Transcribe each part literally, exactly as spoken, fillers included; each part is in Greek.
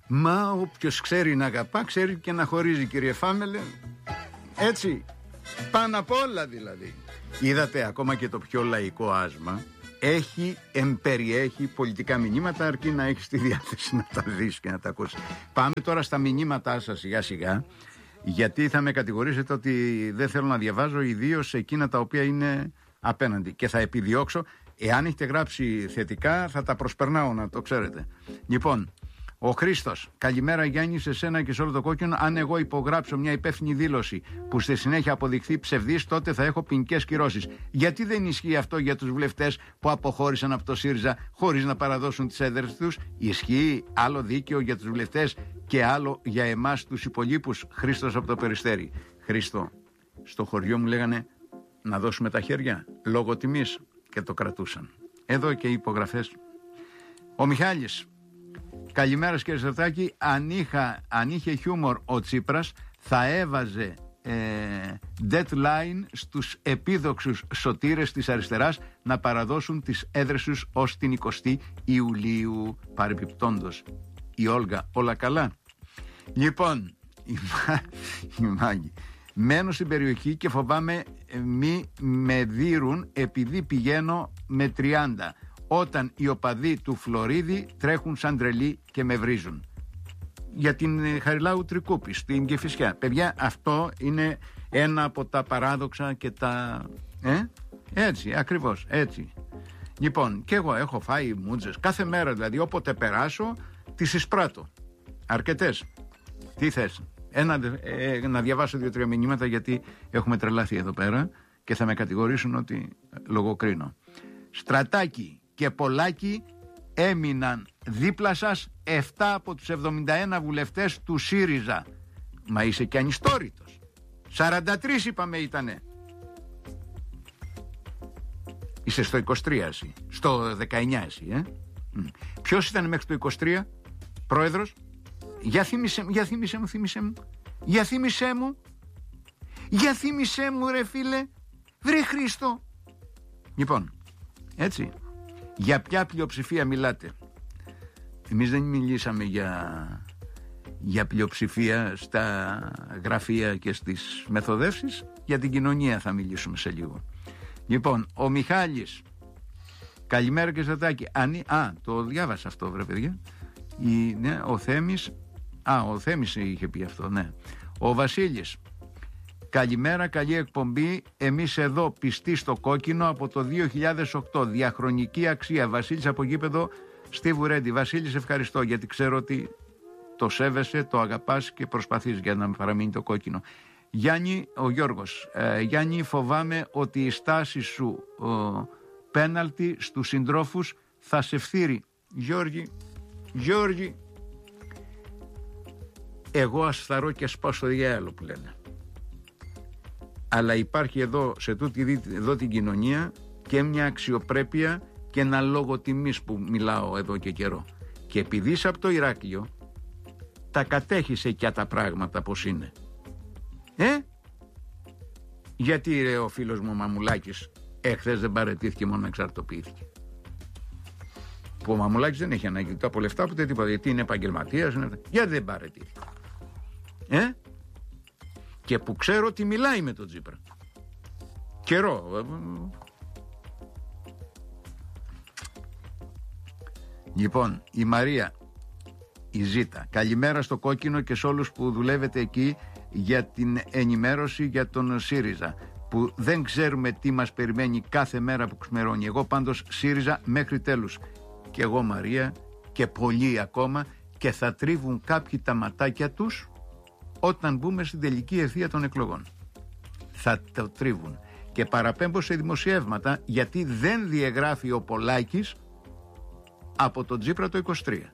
Μα όποιος ξέρει να αγαπά, ξέρει και να χωρίζει, κύριε Φάμελε. Έτσι, πάνω απ' όλα δηλαδή. Είδατε, ακόμα και το πιο λαϊκό άσμα έχει, εμπεριέχει πολιτικά μηνύματα, αρκεί να έχεις τη διάθεση να τα δεις και να τα ακούσεις. Πάμε τώρα στα μηνύματά σας σιγά σιγά, γιατί θα με κατηγορήσετε ότι δεν θέλω να διαβάζω, ιδίως εκείνα τα οποία είναι απέναντι, και θα επιδιώξω, εάν έχετε γράψει θετικά θα τα προσπερνάω, να το ξέρετε. Λοιπόν, ο Χρήστος, καλημέρα Γιάννη σε σένα και σε όλο το κόκκινο. Αν εγώ υπογράψω μια υπεύθυνη δήλωση που στη συνέχεια αποδειχθεί ψευδής, τότε θα έχω ποινικές κυρώσεις. Γιατί δεν ισχύει αυτό για τους βουλευτές που αποχώρησαν από το ΣΥΡΙΖΑ χωρίς να παραδώσουν τις έδρες τους? Ισχύει άλλο δίκαιο για τους βουλευτές και άλλο για εμάς τους υπολείπους? Χρήστος από το Περιστέρι. Χρήστο, στο χωριό μου λέγανε να δώσουμε τα χέρια λόγω τιμής και το κρατούσαν. Εδώ και οι υπογραφές. Ο Μιχάλης, καλημέρα κύριε Σερτάκη. Αν, είχα, αν είχε χιούμορ ο Τσίπρας θα έβαζε ε, deadline στους επίδοξους σωτήρες της αριστεράς να παραδώσουν τις έδρες τους ως την εικοστή Ιουλίου. Παρεπιπτόντος, η Όλγα, όλα καλά? Λοιπόν, η, η Μάγκη, μένω στην περιοχή και φοβάμαι μη με δείρουν επειδή πηγαίνω με τριάντα. Όταν οι οπαδοί του Φλωρίδη τρέχουν σαν τρελοί και με βρίζουν. Για την Χαριλάου Τρικούπη, στην Κηφισιά. Παιδιά, αυτό είναι ένα από τα παράδοξα και τα... Ε? Έτσι, ακριβώς, έτσι. Λοιπόν, και εγώ έχω φάει μούτζες κάθε μέρα, δηλαδή όποτε περάσω τις εισπράττω. Αρκετές. Τι θες? Ένα, ε, να διαβάσω δύο-τρία μηνύματα, γιατί έχουμε τρελαθεί εδώ πέρα και θα με κατηγορήσουν ότι λογοκρίνω. Στρατάκι και Πολάκη έμειναν δίπλα σας επτά από τους εβδομήντα ένα βουλευτές του ΣΥΡΙΖΑ. Μα είσαι και ανιστόρητος. σαράντα τρία είπαμε ήτανε. Είσαι στο είκοσι τρία εσύ. Στο δεκαεννιά εσύ, ε. Ποιος ήταν μέχρι το είκοσι τρία πρόεδρος? Για θύμισε, για θύμισε μου, θύμισε μου. Για θύμισε μου. Για θύμισε μου ρε φίλε. Βρε Χρήστο. Λοιπόν, έτσι. Για ποια πλειοψηφία μιλάτε? Εμείς δεν μιλήσαμε για, για πλειοψηφία στα γραφεία και στις μεθοδεύσεις. Για την κοινωνία θα μιλήσουμε σε λίγο. Λοιπόν, ο Μιχάλης, καλημέρα και Σατάκη. Ανή... Α, το διάβασα αυτό βρε παιδιά. Η, ναι, ο Θέμης. Α, ο Θέμης είχε πει αυτό, ναι. Ο Βασίλης, καλημέρα, καλή εκπομπή. Εμείς εδώ πιστοί στο κόκκινο από το δύο χιλιάδες οκτώ. Διαχρονική αξία. Βασίλης από γήπεδο στη Βουρέντη. Βασίλης, ευχαριστώ, γιατί ξέρω ότι το σέβεσαι, το αγαπάς και προσπαθείς για να παραμείνει το κόκκινο. Γιάννη, ο Γιώργος, ε, Γιάννη, φοβάμαι ότι η στάση σου ο, πέναλτι στους συντρόφους θα σε φθείρει. Γιώργη, Γιώργη, εγώ ασθαρώ και σπάω στο διάλογο που λένε. Αλλά υπάρχει εδώ, σε τούτη εδώ την κοινωνία, και μια αξιοπρέπεια και ένα λόγο τιμής που μιλάω εδώ και καιρό. Και επειδή είσαι από το Ηράκλειο, τα κατέχεις εκεί τα πράγματα πως είναι. Ε? Γιατί ρε ο φίλος μου ο Μαμουλάκης εχθές δεν παραιτήθηκε, μόνο εξαρτοποιήθηκε? Που ο Μαμουλάκης δεν έχει ανάγκη το από λεφτά ούτε τίποτα, γιατί είναι επαγγελματίας. Είναι... Γιατί δεν παραιτήθηκε? Ε? Και που ξέρω ότι μιλάει με τον Τσίπρα. Καιρό. Λοιπόν, η Μαρία, η Ζήτα, καλημέρα στο κόκκινο και σε όλους που δουλεύετε εκεί για την ενημέρωση για τον ΣΥΡΙΖΑ, που δεν ξέρουμε τι μας περιμένει κάθε μέρα που ξημερώνει. Εγώ πάντως ΣΥΡΙΖΑ μέχρι τέλους. Και εγώ Μαρία και πολλοί ακόμα, και θα τρίβουν κάποιοι τα ματάκια τους όταν μπούμε στην τελική ευθεία των εκλογών. Θα το τρίβουν. Και παραπέμπω σε δημοσιεύματα, γιατί δεν διαγράφει ο Πολάκης από τον Τσίπρα το είκοσι τρία.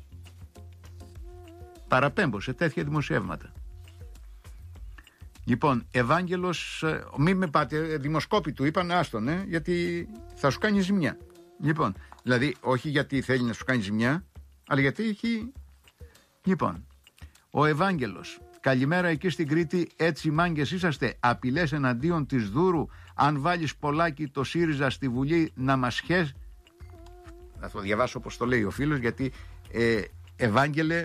Παραπέμπω σε τέτοια δημοσιεύματα. Λοιπόν, Ευάγγελος, μη με πάτε, δημοσκόποι του είπαν άστον, ε, γιατί θα σου κάνει ζημιά. Λοιπόν, δηλαδή όχι γιατί θέλει να σου κάνει ζημιά, αλλά γιατί έχει... Λοιπόν, ο Ευάγγελος, καλημέρα εκεί στην Κρήτη, έτσι μάγκες είσαστε, απειλές εναντίον της Δούρου, αν βάλεις Πολάκη το ΣΥΡΙΖΑ στη Βουλή να μας χες. Θα το διαβάσω όπως το λέει ο φίλος, γιατί ε, Ευάγγελε,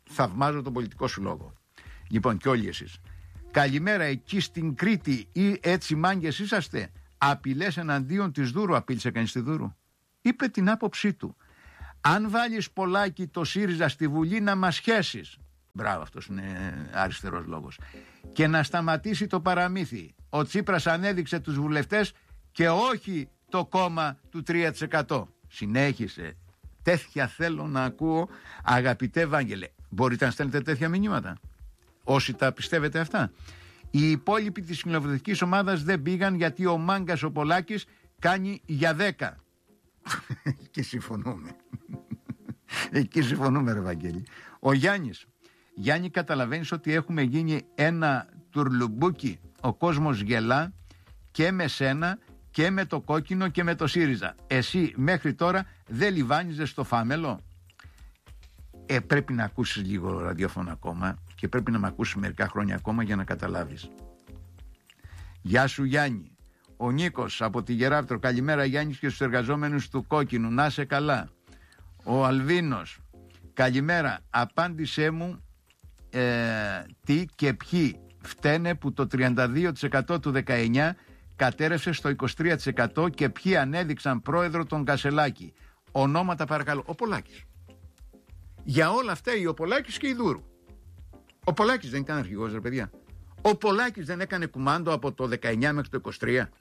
Θαυμάζω τον πολιτικό σου λόγο. Λοιπόν, και όλοι εσείς. Καλημέρα, εκεί στην Κρήτη ή έτσι μάγκες είσαστε? Απειλές εναντίον της Δούρου. Απείλησε κανείς τη Δούρου? Είπε την άποψή του. Αν βάλεις Πολάκη το ΣΥΡΙΖΑ στη Βουλή να μας σχέσεις. Μπράβο, αυτός είναι αριστερός λόγος. Και να σταματήσει το παραμύθι. Ο Τσίπρας ανέδειξε τους βουλευτές και όχι το κόμμα του τρία τοις εκατό. Συνέχισε. Τέτοια θέλω να ακούω, αγαπητέ Βάγγελε. Μπορείτε να στέλνετε τέτοια μηνύματα, όσοι τα πιστεύετε αυτά. Οι υπόλοιποι της κοινοβουλευτικής ομάδας δεν πήγαν γιατί ο μάγκας ο Πολάκης κάνει για δέκα. Εκεί συμφωνούμε. Εκεί συμφωνούμε, ρε Βαγγέλη. Ο Γιάννης. Γιάννη, καταλαβαίνεις ότι έχουμε γίνει ένα τουρλουμπούκι. Ο κόσμος γελά και με σένα και με το κόκκινο και με το ΣΥΡΙΖΑ. Εσύ μέχρι τώρα δεν λιβάνιζες στο φάμελο? Ε, πρέπει να ακούσεις λίγο ραδιόφωνο ακόμα και πρέπει να με ακούσεις μερικά χρόνια ακόμα για να καταλάβεις. Γεια σου Γιάννη. Ο Νίκος από τη Γεράπτρο. Καλημέρα Γιάννη και στους εργαζόμενους του Κόκκινου. Να σε καλά. Ο Αλβίνος. Καλημέρα. Απάντησέ μου ε, τι και ποιοι φταίνε που το τριάντα δύο τοις εκατό του δεκαεννιά κατέρευσε στο είκοσι τρία τοις εκατό και ποιοι ανέδειξαν πρόεδρο τον Κασελάκη. Ονόματα παρακαλώ. Ο Πολάκης. Για όλα αυτά η ο Πολάκης και η Δούρου. Ο Πολάκης δεν ήταν αρχηγός, ρε παιδιά? Ο Πολάκης δεν έκανε κουμάντο από το δεκαεννιά μέχρι το είκοσι τρία?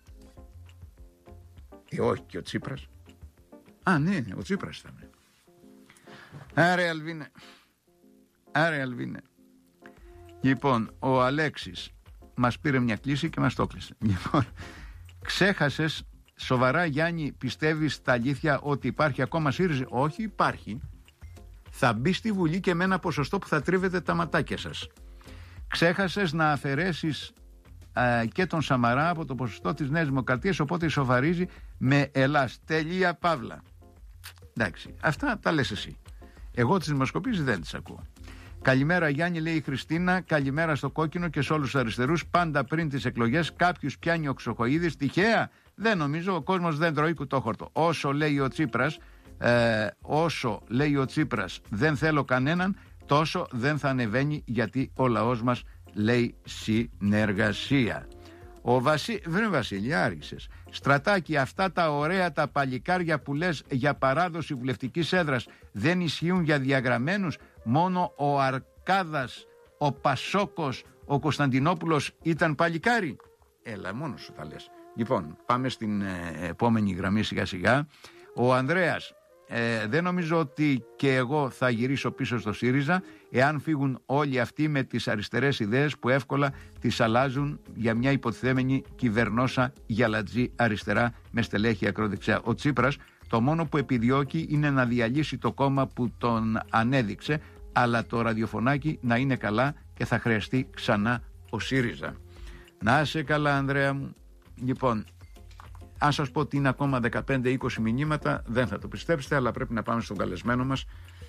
Ε, όχι, και ο Τσίπρας. Α, ναι, ο Τσίπρας ήταν. Άρε Αλβίνε. Άρε Αλβίνε. Λοιπόν, ο Αλέξης μας πήρε μια κλίση και μας το κλείσε. Λοιπόν, ξέχασες σοβαρά Γιάννη, πιστεύεις τα αλήθεια ότι υπάρχει ακόμα ΣΥΡΙΖΑ? Όχι, υπάρχει. Θα μπει στη Βουλή και με ένα ποσοστό που θα τρίβετε τα ματάκια σας. Ξέχασες να αφαιρέσεις α, και τον Σαμαρά από το ποσοστό της Νέας Δημοκρατίας, οπότε ισοφαρίζει με Ελλάς. Τελεία παύλα. Εντάξει, αυτά τα λες εσύ. Εγώ τις δημοσκοπήσεις δεν τις ακούω. Καλημέρα Γιάννη, λέει η Χριστίνα. Καλημέρα στο Κόκκινο και σε όλους τους αριστερούς. Πάντα πριν τις εκλογές κάποιους πιάνει ο Ξοχοίδης. Τυχαία? Δεν νομίζω, ο κόσμος δεν τρώει κουτόχορτο. Όσο λέει ο Τσίπρας, ε, όσο λέει ο Τσίπρας δεν θέλω κανέναν, τόσο δεν θα ανεβαίνει, γιατί ο λαός μας λέει συνεργασία. Ο Βασί... Βρε Βασίλη, άργησες. Στρατάκι, αυτά τα ωραία τα παλικάρια που λες για παράδοση βουλευτικής έδρας δεν ισχύουν για διαγραμμένους? Μόνο ο Αρκάδας, ο Πασόκος, ο Κωνσταντινόπουλος ήταν παλικάρι? Έλα, μόνο σου τα λες. Λοιπόν, πάμε στην ε, επόμενη γραμμή σιγά σιγά. Ο Ανδρέας. Ε, δεν νομίζω ότι και εγώ θα γυρίσω πίσω στο ΣΥΡΙΖΑ εάν φύγουν όλοι αυτοί με τις αριστερές ιδέες που εύκολα τις αλλάζουν για μια υποτιθέμενη κυβερνόσα γυαλατζή αριστερά με στελέχη ακροδεξιά. Ο Τσίπρας το μόνο που επιδιώκει είναι να διαλύσει το κόμμα που τον ανέδειξε, αλλά το ραδιοφωνάκι να είναι καλά και θα χρειαστεί ξανά ο ΣΥΡΙΖΑ. Να είσαι καλά Ανδρέα μου. Λοιπόν, αν σας πω ότι είναι ακόμα δεκαπέντε είκοσι μηνύματα, δεν θα το πιστέψετε, αλλά πρέπει να πάμε στον καλεσμένο μας.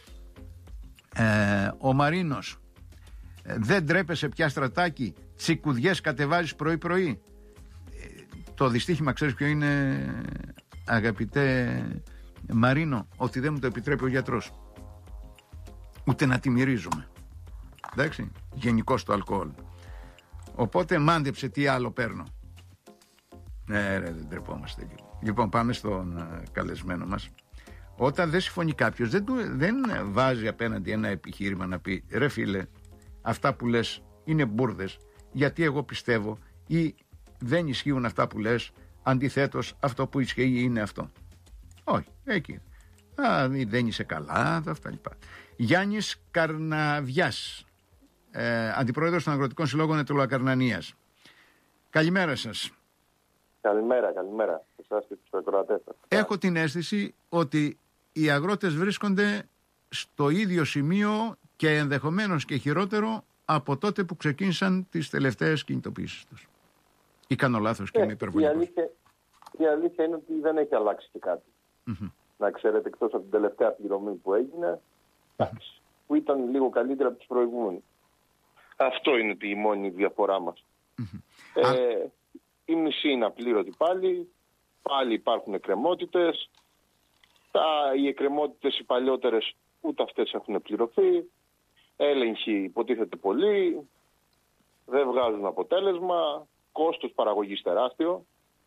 Ε, ο Μαρίνος. Ε, δεν τρέπεσαι πια Στρατάκι? Τσικουδιές κατεβάζεις πρωί-πρωί? Ε, το δυστύχημα ξέρεις ποιο είναι, αγαπητέ Μαρίνο? Ότι δεν μου το επιτρέπει ο γιατρός. Ούτε να τη μυρίζουμε. Εντάξει, γενικώς το αλκοόλ. Οπότε μάντεψε τι άλλο παίρνω. Ναι, ρε, δεν τρεπόμαστε λίγο. Λοιπόν, πάμε στον uh, καλεσμένο μας. Όταν δεν συμφωνεί κάποιος, δεν, δεν βάζει απέναντι ένα επιχείρημα να πει ρε φίλε, αυτά που λες είναι μπουρδες, γιατί εγώ πιστεύω, ή δεν ισχύουν αυτά που λες, αντιθέτως αυτό που ισχύει είναι αυτό. Όχι, εκεί. Α, δεν είσαι καλά, αυτά λοιπά. Γιάννης Καρναβιάς, ε, αντιπρόεδρος των Αγροτικών Συλλόγων Ετωλοακαρνανίας. Καλημέρα σας. Καλημέρα, καλημέρα. Εσάς και τους ακροατές σας. Έχω την αίσθηση ότι οι αγρότες βρίσκονται στο ίδιο σημείο και ενδεχομένως και χειρότερο από τότε που ξεκίνησαν τις τελευταίες κινητοποιήσεις τους. Ή κάνω λάθος και ε, είμαι υπερβολικός? Η αλήθεια, η αλήθεια είναι ότι δεν έχει αλλάξει και κάτι. Mm-hmm. Να ξέρετε, εκτός από την τελευταία πληρωμή που έγινε, mm-hmm. που ήταν λίγο καλύτερα από τις προηγούμενες. Αυτό είναι η μόνη διαφορά μας. Mm-hmm. Ε, Α... Η μισή είναι απλήρωτη πάλι, πάλι υπάρχουν εκκρεμότητες. Τα, οι εκκρεμότητες οι παλιότερες ούτε αυτές έχουν πληρωθεί. έλεγχοι υποτίθεται πολύ, δεν βγάζουν αποτέλεσμα, κόστος παραγωγής τεράστιο,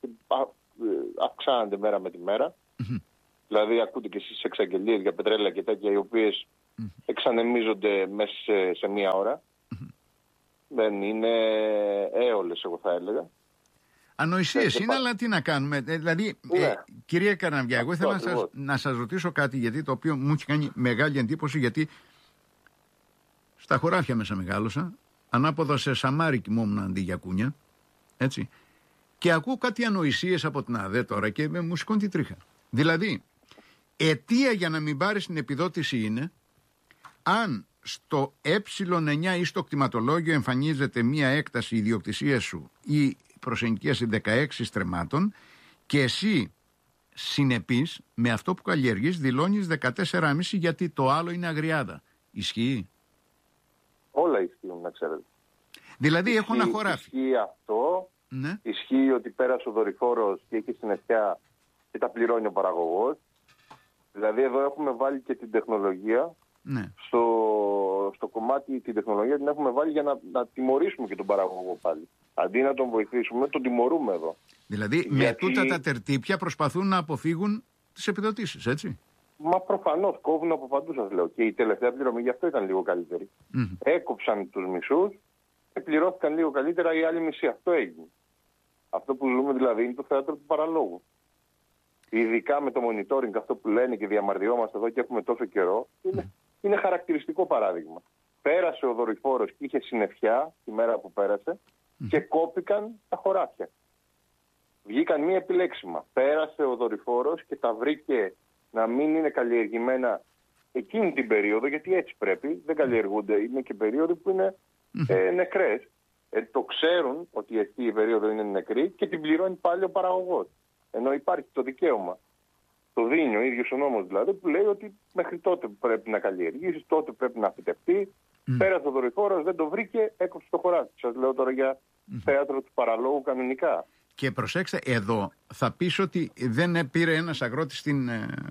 αυξάνονται μέρα με τη μέρα. Mm-hmm. Δηλαδή ακούτε και εσείς εξαγγελίες για πετρέλαια και τέτοια, οι οποίες mm-hmm. εξανεμίζονται μέσα σε, σε μία ώρα. Mm-hmm. Δεν είναι έολες, εγώ θα έλεγα. Ανοησίες είναι, αλλά τι να κάνουμε. Δηλαδή, ναι. ε, κυρία Καρναβιά, εγώ ήθελα να σας, να σας ρωτήσω κάτι, γιατί το οποίο μου έχει κάνει μεγάλη εντύπωση, γιατί στα χωράφια μέσα μεγάλωσα, ανάποδα σε σαμάρι κοιμόμουν αντί για κούνια, έτσι, και ακούω κάτι ανοησίες από την ΑΔΕ τώρα και με μου σηκώνει τη τρίχα. Δηλαδή, αιτία για να μην πάρεις την επιδότηση είναι αν στο ε εννιά ή στο κτηματολόγιο εμφανίζεται μία έκταση ιδιοκτησίας σου ή προσενοικίαση δεκαέξι στρεμμάτων και εσύ συνεπείς με αυτό που καλλιεργείς δηλώνεις δεκατέσσερα κόμμα πέντε γιατί το άλλο είναι αγριάδα. Ισχύει? Όλα ισχύουν, να ξέρετε. Δηλαδή ισχύει, έχω ένα χωράφι. Ισχύει αυτό, ναι. Ισχύει ότι πέρασε ο δορυφόρος και έχει συννεφιά και τα πληρώνει ο παραγωγός. Δηλαδή εδώ έχουμε βάλει και την τεχνολογία, ναι. στο, στο κομμάτι την τεχνολογία την έχουμε βάλει για να, να τιμωρήσουμε και τον παραγωγό πάλι. Αντί να τον βοηθήσουμε, τον τιμωρούμε εδώ. Δηλαδή γιατί... με τούτα τα τερτύπια προσπαθούν να αποφύγουν τις επιδοτήσεις, έτσι. Μα προφανώς κόβουν από παντού, σας λέω. Και η τελευταία πληρωμή γι' αυτό ήταν λίγο καλύτερη. Mm-hmm. Έκοψαν τους μισούς και πληρώθηκαν λίγο καλύτερα οι άλλοι μισοί. Αυτό έγινε. Αυτό που ζούμε δηλαδή είναι το θέατρο του παραλόγου. Ειδικά με το monitoring, αυτό που λένε και διαμαρτυρόμαστε εδώ και έχουμε τόσο καιρό, είναι, είναι χαρακτηριστικό παράδειγμα. Πέρασε ο δορυφόρος και είχε συννεφιά τη μέρα που πέρασε και κόπηκαν τα χωράφια. Βγήκαν μη επιλέξιμα. Πέρασε ο δορυφόρος και τα βρήκε να μην είναι καλλιεργημένα εκείνη την περίοδο, γιατί έτσι πρέπει, δεν καλλιεργούνται, είναι και περίοδοι που είναι ε, νεκρές. Ε, το ξέρουν ότι αυτή η περίοδο είναι νεκρή και την πληρώνει πάλι ο παραγωγός. Ενώ υπάρχει το δικαίωμα. Το δίνει ο ίδιος ο νόμος δηλαδή, που λέει ότι μέχρι τότε πρέπει να καλλιεργήσει, τότε πρέπει να φυτευτεί. Mm. Πέρασε ο δορυφόρος, δεν το βρήκε, έκοψε το χωράφι. Σας λέω τώρα για mm. θέατρο του παραλόγου κανονικά. Και προσέξτε, εδώ θα πεις ότι δεν πήρε ένας αγρότης την,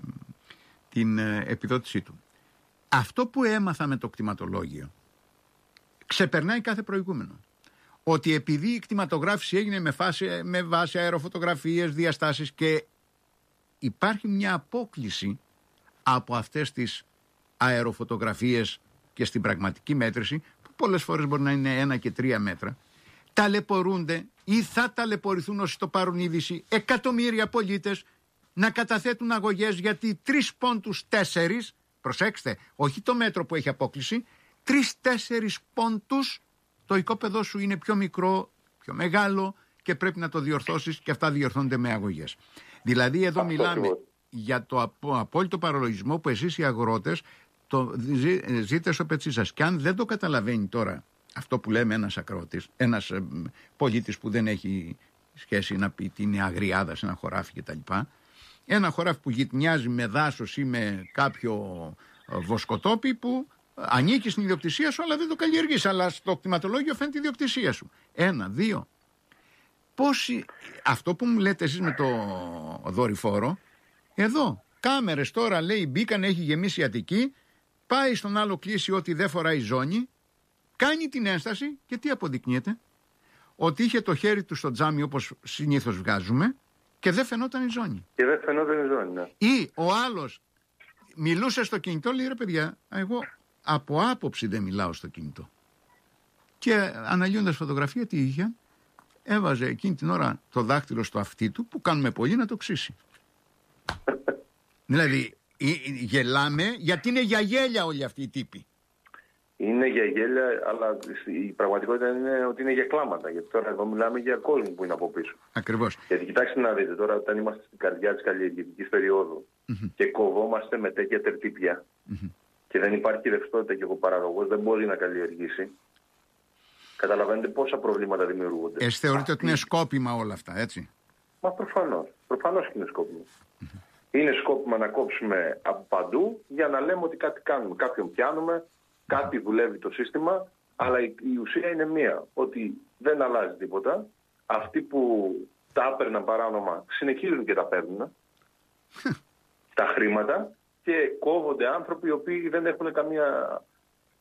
την επιδότησή του. Αυτό που έμαθα με το κτηματολόγιο ξεπερνάει κάθε προηγούμενο. Ότι επειδή η κτηματογράφηση έγινε με, φάση, με βάση αεροφωτογραφίες, διαστάσεις και υπάρχει μια απόκλιση από αυτές τις αεροφωτογραφίες και στην πραγματική μέτρηση, που πολλές φορές μπορεί να είναι ένα και τρία μέτρα, ταλαιπωρούνται ή θα ταλαιπωρηθούν όσοι το πάρουν είδηση εκατομμύρια πολίτες να καταθέτουν αγωγές γιατί τρεις πόντους τέσσερις, προσέξτε, όχι το μέτρο που έχει απόκλιση, τρεις-τέσσερις πόντους το οικόπεδό σου είναι πιο μικρό, πιο μεγάλο και πρέπει να το διορθώσεις και αυτά διορθώνται με αγωγές. Δηλαδή εδώ μιλάμε για το απόλυτο παραλογισμό που εσείς οι αγρότες το ζείτε στο πετσί σας. Και αν δεν το καταλαβαίνει τώρα αυτό που λέμε ένας ακρότης, ένας ε, πολίτης που δεν έχει σχέση να πει τι είναι αγριάδα σε ένα χωράφι κτλ. Ένα χωράφι που γειτνιάζει με δάσος ή με κάποιο ε, βοσκοτόπι που ανήκει στην ιδιοκτησία σου, αλλά δεν το καλλιεργείς. Αλλά στο κτηματολόγιο φαίνεται η ιδιοκτησία σου. Ένα, δύο. Πόσοι, αυτό που μου λέτε εσείς με το δορυφόρο, εδώ κάμερες τώρα λέει μπήκαν, έχει γεμίσει η Αττική, πάει στον άλλο κλείσει ότι δεν φοράει ζώνη, κάνει την ένσταση και τι αποδεικνύεται? Ότι είχε το χέρι του στο τζάμι όπως συνήθως βγάζουμε και δεν φαινόταν η ζώνη. Και δεν φαινόταν η ζώνη, ναι. Ή ο άλλος μιλούσε στο κινητό, λέει ρε παιδιά, εγώ από άποψη δεν μιλάω στο κινητό. Και αναλύοντας φωτογραφία τι είχε, έβαζε εκείνη την ώρα το δάχτυλο στο αυτί του που κάνουμε πολύ να το ξύσει. Δηλαδή γελάμε γιατί είναι για γέλια όλοι αυτοί οι τύποι. Είναι για γέλια, αλλά η πραγματικότητα είναι ότι είναι για κλάματα. Γιατί τώρα εδώ μιλάμε για κόσμο που είναι από πίσω. Ακριβώς. Γιατί κοιτάξτε να δείτε, τώρα όταν είμαστε στην καρδιά της καλλιεργητικής περίοδου mm-hmm. και κοβόμαστε με τέτοια τερτύπια mm-hmm. και δεν υπάρχει ρευστότητα και ο παραγωγός δεν μπορεί να καλλιεργήσει, καταλαβαίνετε πόσα προβλήματα δημιουργούνται. Εσύ θεωρείτε ότι είναι σκόπιμα όλα αυτά, έτσι? Μα προφανώς. Προφανώς και είναι σκόπιμα. Mm-hmm. Είναι σκόπιμα να κόψουμε από παντού για να λέμε ότι κάτι κάνουμε. Κάποιον πιάνουμε, κάτι δουλεύει το σύστημα, αλλά η, η ουσία είναι μία. Ότι δεν αλλάζει τίποτα. Αυτοί που τα έπαιρναν παράνομα συνεχίζουν και τα παίρνουν τα χρήματα και κόβονται άνθρωποι οι οποίοι δεν έχουν καμία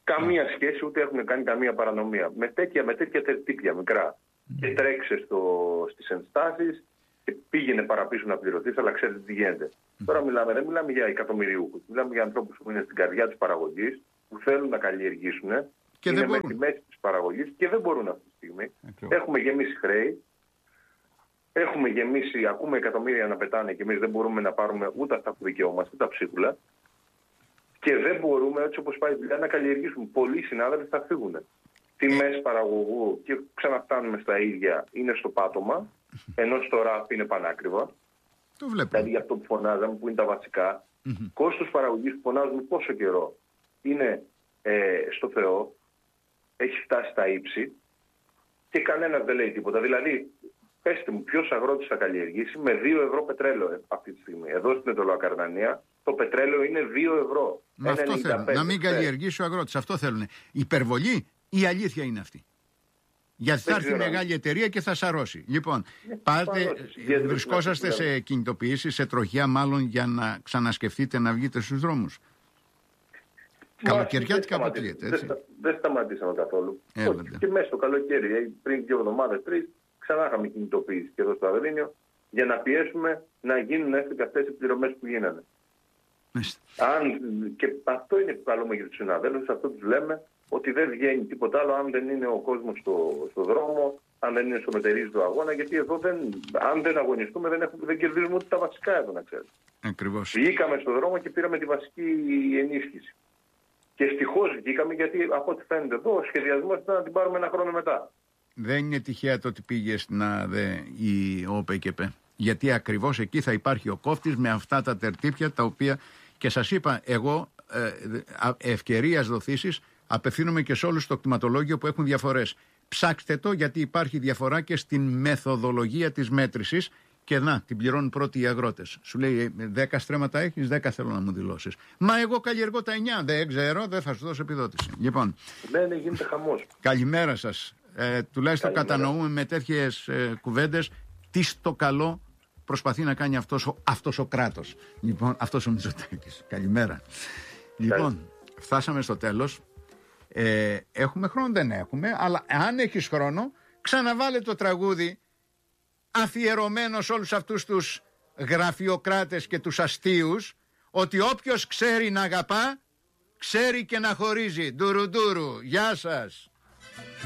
Καμία σχέση, ούτε έχουν κάνει καμία παρανομία. Με τέτοια, με τέτοια τερτύπια μικρά. Mm. Και τρέξε στο, στις ενστάσεις και πήγαινε παραπίσω να πληρωθείς, αλλά ξέρετε τι γίνεται. Mm. Τώρα μιλάμε, δεν μιλάμε για εκατομμυριούχους. Μιλάμε για ανθρώπους που είναι στην καρδιά της παραγωγής, που θέλουν να καλλιεργήσουν, και είναι με τη μέση της παραγωγής και δεν μπορούν αυτή τη στιγμή. Okay. Έχουμε γεμίσει χρέη. Έχουμε γεμίσει, ακούμε εκατομμύρια να πετάνε και εμείς δεν μπορούμε να πάρουμε ούτε αυτά που δικαιούμαστε, ούτε τα ψίχουλα. Και δεν μπορούμε, έτσι όπως πάει η δουλειά, να καλλιεργήσουμε. Πολλοί συνάδελφοι θα φύγουν. Τιμές παραγωγού και ξαναφτάνουμε στα ίδια, είναι στο πάτωμα, ενώ στο ράφ είναι πανάκριβα. Το βλέπω. Δηλαδή για αυτό που φωνάζαμε, που είναι τα βασικά. Mm-hmm. Κόστος παραγωγής που φωνάζουμε πόσο καιρό είναι ε, στο Θεό, έχει φτάσει στα ύψη και κανένας δεν λέει τίποτα. Δηλαδή, πέστε μου, ποιος αγρότης θα καλλιεργήσει με δύο ευρώ πετρέλαιο αυτή τη στιγμή. Εδώ στην Ετωλοακαρνανία το πετρέλαιο είναι δύο ευρώ. Μα αυτό θέλουν. Να μην καλλιεργήσει ο αγρότης. Αυτό θέλουν. Υπερβολή ή αλήθεια είναι αυτή? Γιατί θα έρθει μεγάλη εταιρεία και θα σαρώσει. Λοιπόν, ναι, πάτε, βρισκόσαστε σε κινητοποιήσεις, σε τροχιά μάλλον, για να ξανασκεφτείτε να βγείτε στους δρόμους. Καλοκαιριάτικα αποκλείεται, έτσι. Δεν, δεν σταματήσαμε καθόλου. Όχι, και μέσα στο καλοκαίρι, πριν δύο εβδομάδες, τρεις, ξανά είχαμε κινητοποιήσει και εδώ στο Αγρίνιο για να πιέσουμε να γίνουν έστω αυτές οι πληρωμές που γίνανε. Αν, και αυτό είναι που καλούμε για τους συναδέλφους, αυτό τους λέμε, ότι δεν βγαίνει τίποτα άλλο αν δεν είναι ο κόσμος στο, στο δρόμο, αν δεν είναι στο μετερίζητο αγώνα, γιατί εδώ δεν, αν δεν αγωνιστούμε δεν, έχουμε, δεν κερδίζουμε ούτε τα βασικά εδώ, να ξέρετε. Ακριβώς. Βγήκαμε στο δρόμο και πήραμε τη βασική ενίσχυση. Και ευτυχώς βγήκαμε, γιατί από ό,τι φαίνεται εδώ ο σχεδιασμός ήταν να την πάρουμε ένα χρόνο μετά. Δεν είναι τυχαία το ότι πήγε στην ΑΔΕ η ΟΠΕΚΕΠ. Γιατί ακριβώς εκεί θα υπάρχει ο κόφτης με αυτά τα τερτύπια τα οποία, και σας είπα εγώ, ε, ευκαιρίας δοθήσεις, απευθύνομαι και σε όλους στο κτηματολόγιο που έχουν διαφορές. Ψάξτε το, γιατί υπάρχει διαφορά και στην μεθοδολογία της μέτρησης. Και να, την πληρώνουν πρώτοι οι αγρότες. Σου λέει δέκα στρέμματα έχεις, δέκα θέλω να μου δηλώσεις. Μα εγώ καλλιεργώ τα εννιά, δεν ξέρω, δεν θα σου δώσω επιδότηση. Λοιπόν. Ναι, ναι, γίνεται χαμός. Καλημέρα σας. Ε, τουλάχιστον καλημέρα. Κατανοούμε με τέτοιες ε, κουβέντες τι στο καλό προσπαθεί να κάνει αυτός ο, αυτός ο κράτος. Λοιπόν, αυτός ο Μητσοτάκης. Καλημέρα. Λοιπόν, Καλή. Φτάσαμε στο τέλος. Ε, έχουμε χρόνο, δεν έχουμε, αλλά αν έχεις χρόνο, ξαναβάλε το τραγούδι αφιερωμένο σε όλους αυτούς τους γραφειοκράτες και τους αστείους, ότι όποιος ξέρει να αγαπά, ξέρει και να χωρίζει. Ντουρουντούρου. Γεια σας.